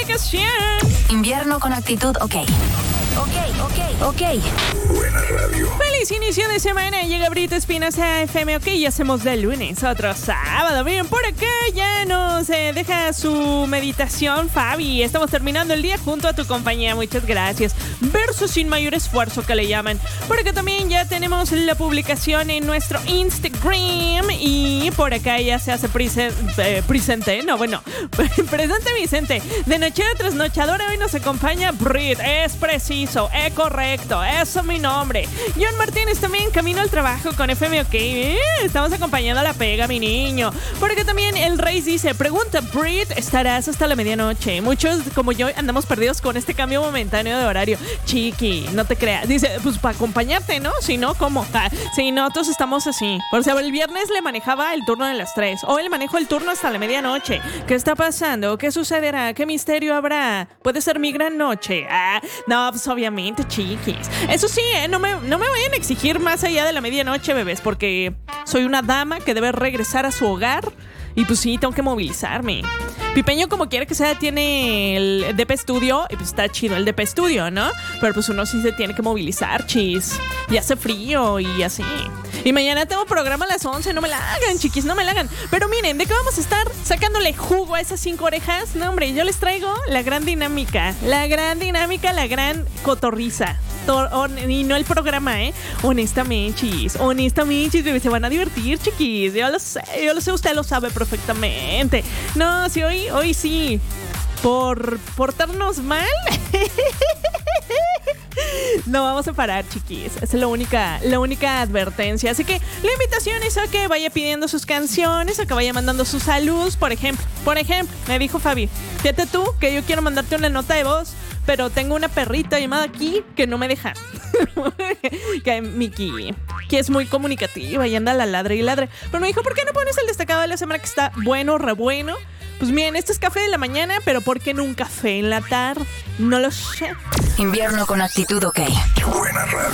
notificación. Invierno con actitud, ok. Buena radio. Feliz inicio de semana. Llega Brito Espinosa a FM OK y hacemos de lunes otro sábado. Bien, por acá ya nos deja su meditación, Fabi. Estamos terminando el día junto a tu compañía. Muchas gracias. Verso sin mayor esfuerzo, que le llaman. Por acá también ya tenemos la publicación en nuestro Instagram. Y por acá ya se hace presente. No, bueno, presente Vicente. De nochera trasnochadora hoy nos acompaña Brit. Es preciso, es correcto. Eso es mi nombre. John Martínez también camino al trabajo con FM OK. Estamos acompañando a la pega, mi niño. Por acá también el Rey dice, pregunta Brit, ¿estarás hasta la medianoche? Muchos como yo andamos perdidos con este cambio momentáneo de horario. Chiqui, no te creas. Dice, pues para acompañarte, ¿no? Si no, ¿cómo? Si no, todos estamos así. Por ejemplo, el viernes le manejaba el turno de las 3. Hoy le manejo el turno hasta la medianoche. ¿Qué está pasando? ¿Qué sucederá? ¿Qué misterio habrá? ¿Puede ser mi gran noche? No, pues obviamente, chiquis. Eso sí, no me vayan a exigir más allá de la medianoche, bebés, porque soy una dama que debe regresar a su hogar y pues sí, tengo que movilizarme. Pipeño, como quiera que sea, tiene el DP Studio y pues está chido el DP Studio, ¿no? Pero pues uno sí se tiene que movilizar, chis. Y hace frío y así. Y mañana tengo programa a las 11, no me la hagan, chiquis, no me la hagan. Pero miren, ¿de qué vamos a estar sacándole jugo a esas 5 orejas? No, hombre, yo les traigo la gran dinámica, la gran cotorriza. Y no el programa, honestamente, chis, se van a divertir, chiquis. Yo lo sé, usted lo sabe perfectamente. No, si hoy sí, por portarnos mal, no vamos a parar, chiquis. Esa es la única advertencia. Así que la invitación es a que vaya pidiendo sus canciones, a que vaya mandando sus saludos. Por ejemplo, me dijo Fabi, fíjate tú que yo quiero mandarte una nota de voz, pero tengo una perrita llamada aquí que no me deja. Que Miki, que es muy comunicativa y anda la ladre y ladre. Pero me dijo, ¿por qué no pones el destacado de la semana que está bueno, re bueno? Pues miren, este es café de la mañana, pero ¿por qué no un café en la tarde? No lo sé. Invierno con actitud, ok. Buena radio.